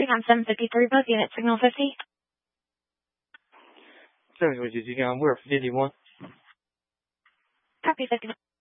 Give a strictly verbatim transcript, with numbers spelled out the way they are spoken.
on seven fifty-three bus, unit signal fifty. seven fifty-three, we're fifty-one. Copy fifty.